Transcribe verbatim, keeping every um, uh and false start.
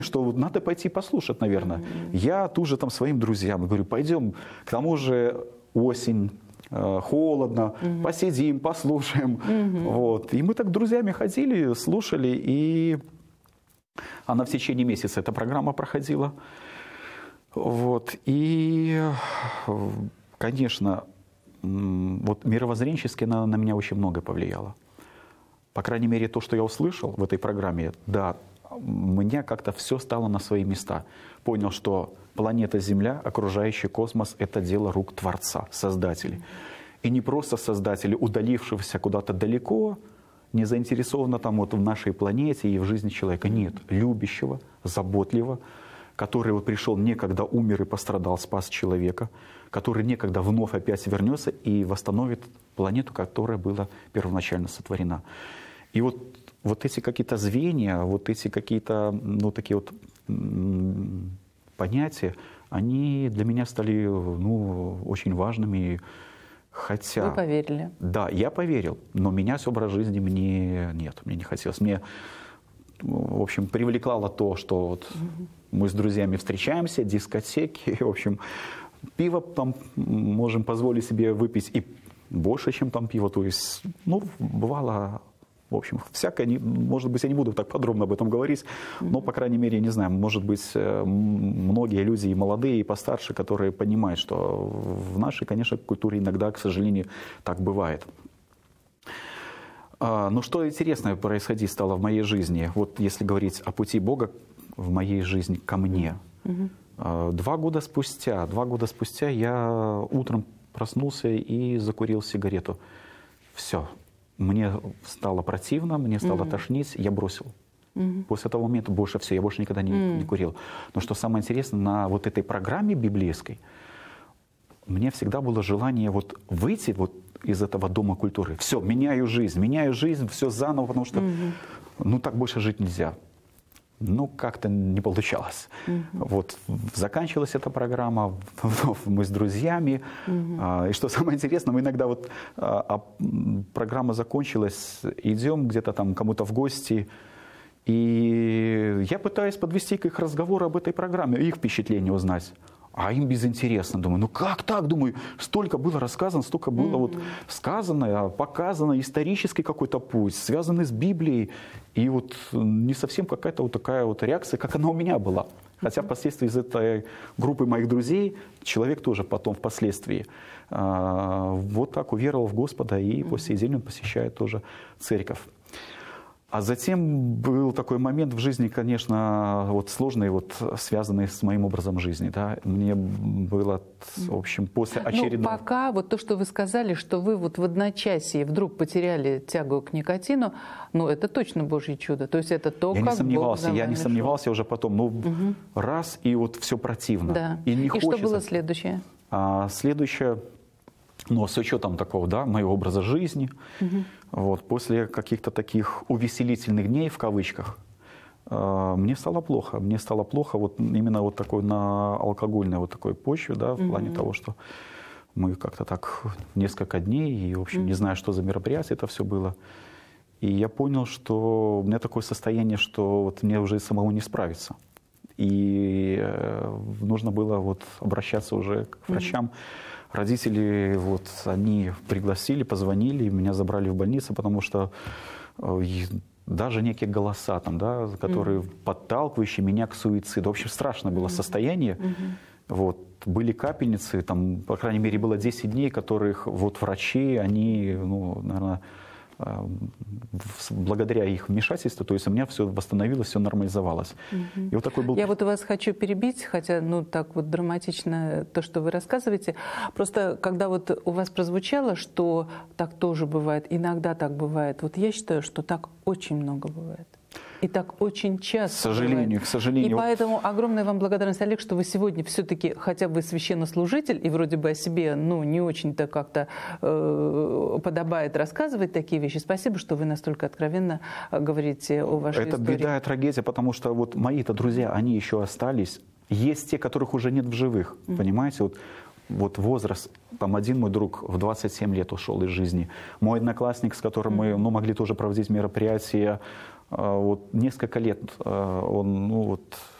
что вот надо пойти послушать, наверное. Mm-hmm. Я тут же там своим друзьям говорю, пойдем, к тому же осень, э, холодно, mm-hmm. посидим, послушаем. Mm-hmm. Вот. И мы так друзьями ходили, слушали, и она в течение месяца, эта программа проходила. Вот. И, конечно, вот мировоззренчески она на меня очень много повлияла. По крайней мере, то, что я услышал в этой программе, да, мне как-то все стало на свои места. Понял, что планета Земля, окружающий космос — это дело рук Творца, Создателя. И не просто Создателя, удалившегося куда-то далеко, не заинтересованного там вот в нашей планете и в жизни человека. Нет, любящего, заботливого, который вот пришел некогда, умер и пострадал, спас человека, который некогда вновь опять вернется и восстановит планету, которая была первоначально сотворена. И вот Вот эти какие-то звенья, вот эти какие-то, ну, такие вот понятия, они для меня стали, ну, очень важными. Хотя... Вы поверили? Да, я поверил, но менять образ жизни мне нет, мне не хотелось. Мне, в общем, привлекало то, что вот угу. мы с друзьями встречаемся, дискотеки, в общем, пиво там можем позволить себе выпить и больше, чем там пиво. То есть, ну, бывало... В общем, всякое, может быть, я не буду так подробно об этом говорить, но, по крайней мере, не знаю, может быть, многие люди, и молодые, и постарше, которые понимают, что в нашей, конечно, культуре иногда, к сожалению, так бывает. Но что интересное происходить стало в моей жизни, вот если говорить о пути Бога в моей жизни ко мне. Mm-hmm. Два года спустя, два года спустя я утром проснулся и закурил сигарету. Все. Мне стало противно, мне стало mm-hmm. тошнить, я бросил. Mm-hmm. После того момента больше все, я больше никогда не, mm-hmm. не курил. Но что самое интересное, на вот этой программе библейской мне всегда было желание вот выйти вот из этого дома культуры. Все, меняю жизнь, меняю жизнь, все заново, потому что mm-hmm. ну так больше жить нельзя. Ну, как-то не получалось. Mm-hmm. Вот, заканчивалась эта программа, мы с друзьями. Mm-hmm. И что самое интересное, мы иногда вот, а, программа закончилась, идем где-то там кому-то в гости, и я пытаюсь подвести к их разговору об этой программе, их впечатления узнать. А им безинтересно. Думаю, ну как так? Думаю, столько было рассказано, столько было mm-hmm. вот сказано, показано, исторический какой-то путь, связанный с Библией. И вот не совсем какая-то вот такая вот реакция, как она у меня была. Хотя впоследствии из этой группы моих друзей человек тоже потом впоследствии а, вот так уверовал в Господа и mm-hmm. по сей день он посещает тоже церковь. А затем был такой момент в жизни, конечно, вот сложный, вот, связанный с моим образом жизни. Да. Мне было, в общем, после очередного... Ну, пока вот то, что вы сказали, что вы вот в одночасье вдруг потеряли тягу к никотину, ну, это точно Божье чудо. То есть это то, я как не сомневался, Бог за Я не вами сомневался шел. Уже потом, ну, угу. раз, и вот все противно. Да. И не и хочется. Что было следующее? А, следующее... Но с учетом такого, да, моего образа жизни, угу. вот, после каких-то таких увеселительных дней, в кавычках, э, мне стало плохо. Мне стало плохо вот именно вот такой на алкогольной вот такой почве, да, в угу. плане того, что мы как-то так несколько дней, и, в общем, угу. не знаю, что за мероприятие это все было. И я понял, что у меня такое состояние, что вот мне уже самому не справиться. И э, нужно было вот обращаться уже к врачам. Угу. Родители, вот, они пригласили, позвонили, меня забрали в больницу, потому что э, даже некие голоса, там, да, которые mm-hmm. подталкивающие меня к суициду. В общем, страшное было mm-hmm. состояние. Mm-hmm. Вот, были капельницы, там, по крайней мере, было десять дней, которых вот, врачи, они, ну, наверное, благодаря их вмешательству, то есть у меня все восстановилось, все нормализовалось. Угу. И вот такой был... Я вот вас хочу перебить, хотя, ну, так вот драматично то, что вы рассказываете. Просто, когда вот у вас прозвучало, что так тоже бывает, иногда так бывает, вот я считаю, что так очень много бывает. И так очень часто. К сожалению, бывает. к сожалению. И поэтому огромная вам благодарность, Олег, что вы сегодня все-таки, хотя бы священнослужитель, и вроде бы о себе, ну, не очень-то как-то э, подобает рассказывать такие вещи. Спасибо, что вы настолько откровенно говорите о вашей Это истории. Это беда и трагедия, потому что вот мои-то друзья, они еще остались. Есть те, которых уже нет в живых, mm-hmm. понимаете? Вот, вот возраст, там один мой друг в двадцать семь лет ушел из жизни. Мой одноклассник, с которым mm-hmm. мы ну, могли тоже проводить мероприятия, Вот несколько лет он, ну вот,